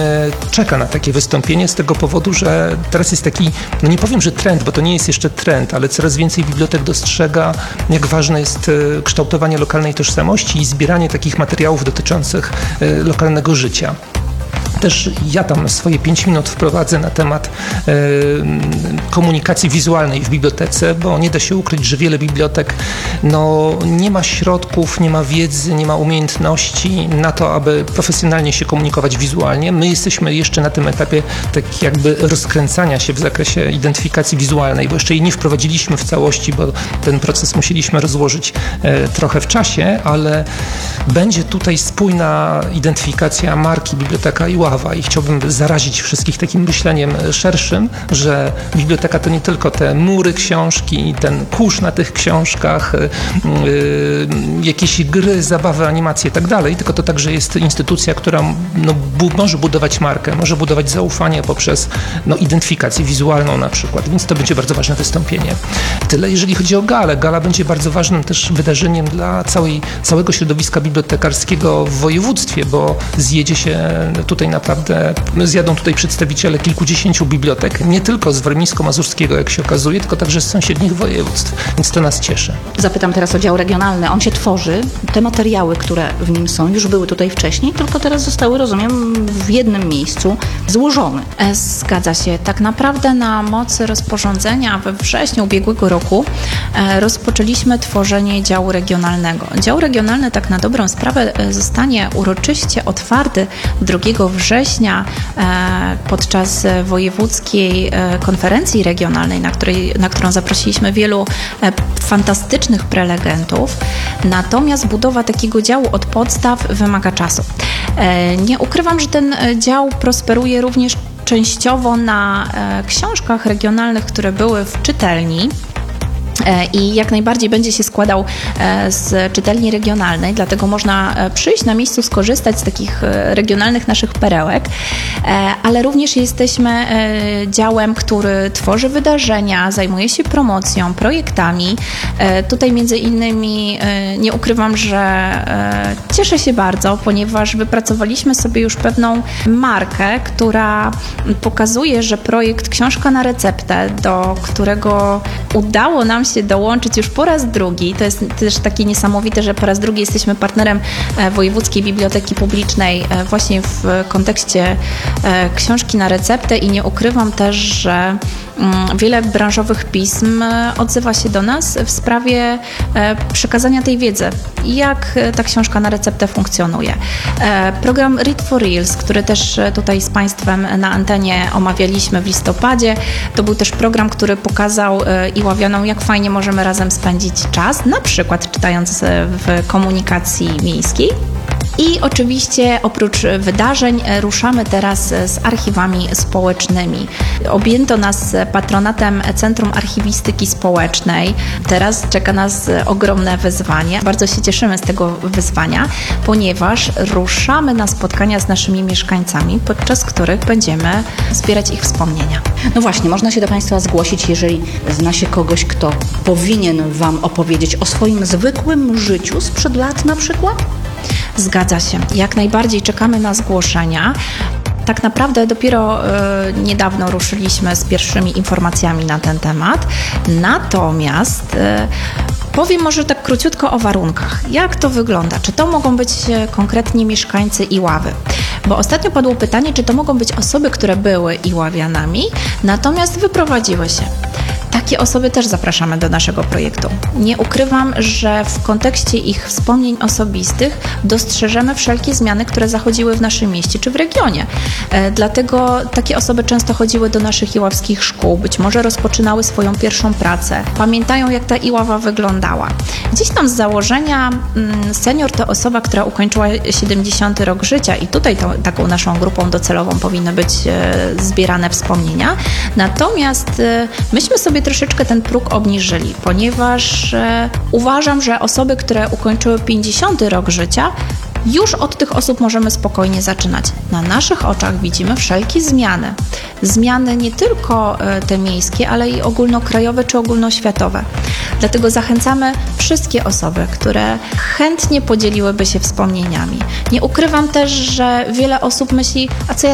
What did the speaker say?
czeka na takie wystąpienie z tego powodu, że teraz jest taki, no nie powiem, że trend, bo to nie jest jeszcze trend, ale coraz więcej bibliotek dostrzega, jak ważne jest kształtowanie lokalnej tożsamości i zbieranie takich materiałów dotyczących lokalnego życia. Też ja tam swoje 5 minut wprowadzę na temat komunikacji wizualnej w bibliotece, bo nie da się ukryć, że wiele bibliotek nie ma środków, nie ma wiedzy, nie ma umiejętności na to, aby profesjonalnie się komunikować wizualnie. My jesteśmy jeszcze na tym etapie tak jakby rozkręcania się w zakresie identyfikacji wizualnej, bo jeszcze jej nie wprowadziliśmy w całości, bo ten proces musieliśmy rozłożyć trochę w czasie, ale będzie tutaj spójna identyfikacja marki Biblioteka Iława i chciałbym zarazić wszystkich takim myśleniem szerszym, że biblioteka to nie tylko te mury książki, ten kurz na tych książkach, jakieś gry, zabawy, animacje i tak dalej, tylko to także jest instytucja, która może budować markę, może budować zaufanie poprzez identyfikację wizualną na przykład, więc to będzie bardzo ważne wystąpienie. Tyle jeżeli chodzi o galę. Gala będzie bardzo ważnym też wydarzeniem dla całego środowiska bibliotekarskiego w województwie, bo zjadą tutaj przedstawiciele kilkudziesięciu bibliotek, nie tylko z warmińsko-mazurskiego, jak się okazuje, tylko także z sąsiednich województw, więc to nas cieszy. Zapytam teraz o dział regionalny. On się tworzy. Te materiały, które w nim są, już były tutaj wcześniej, tylko teraz zostały, rozumiem, w jednym miejscu złożone. Zgadza się. Tak naprawdę na mocy rozporządzenia we wrześniu ubiegłego roku rozpoczęliśmy tworzenie działu regionalnego. Dział regionalny tak na dobrą sprawę zostanie uroczyście otwarty 2 września podczas wojewódzkiej konferencji regionalnej, na którą zaprosiliśmy wielu fantastycznych prelegentów. Natomiast budowa takiego działu od podstaw wymaga czasu. Nie ukrywam, że ten dział prosperuje również częściowo na książkach regionalnych, które były w czytelni. I jak najbardziej będzie się składał z czytelni regionalnej, dlatego można przyjść na miejscu, skorzystać z takich regionalnych naszych perełek, ale również jesteśmy działem, który tworzy wydarzenia, zajmuje się promocją, projektami. Tutaj między innymi nie ukrywam, że cieszę się bardzo, ponieważ wypracowaliśmy sobie już pewną markę, która pokazuje, że projekt Książka na receptę, do którego udało nam się dołączyć już po raz drugi. To jest też takie niesamowite, że po raz drugi jesteśmy partnerem Wojewódzkiej Biblioteki Publicznej właśnie w kontekście Książki na receptę i nie ukrywam też, że wiele branżowych pism odzywa się do nas w sprawie przekazania tej wiedzy, jak ta książka na receptę funkcjonuje. Program Read for Reels, który też tutaj z Państwem na antenie omawialiśmy w listopadzie, to był też program, który pokazał iławianom, jak fajnie możemy razem spędzić czas, na przykład czytając w komunikacji miejskiej. I oczywiście oprócz wydarzeń ruszamy teraz z archiwami społecznymi. Objęto nas patronatem Centrum Archiwistyki Społecznej. Teraz czeka nas ogromne wyzwanie. Bardzo się cieszymy z tego wyzwania, ponieważ ruszamy na spotkania z naszymi mieszkańcami, podczas których będziemy zbierać ich wspomnienia. No właśnie, można się do Państwa zgłosić, jeżeli zna się kogoś, kto powinien Wam opowiedzieć o swoim zwykłym życiu sprzed lat na przykład? Zgadza się. Jak najbardziej czekamy na zgłoszenia. Tak naprawdę dopiero niedawno ruszyliśmy z pierwszymi informacjami na ten temat. Natomiast powiem może tak króciutko o warunkach. Jak to wygląda? Czy to mogą być konkretnie mieszkańcy Iławy? Bo ostatnio padło pytanie, czy to mogą być osoby, które były iławianami, natomiast wyprowadziły się. Takie osoby też zapraszamy do naszego projektu. Nie ukrywam, że w kontekście ich wspomnień osobistych dostrzeżemy wszelkie zmiany, które zachodziły w naszym mieście czy w regionie. Dlatego takie osoby często chodziły do naszych iławskich szkół, być może rozpoczynały swoją pierwszą pracę, pamiętają, jak ta Iława wyglądała. Gdzieś tam z założenia senior to osoba, która ukończyła 70. rok życia i tutaj taką naszą grupą docelową powinny być zbierane wspomnienia. Natomiast myśmy sobie troszeczkę ten próg obniżyli, ponieważ uważam, że osoby, które ukończyły 50. rok życia, już od tych osób możemy spokojnie zaczynać. Na naszych oczach widzimy wszelkie zmiany. Zmiany nie tylko te miejskie, ale i ogólnokrajowe czy ogólnoświatowe. Dlatego zachęcamy wszystkie osoby, które chętnie podzieliłyby się wspomnieniami. Nie ukrywam też, że wiele osób myśli, a co ja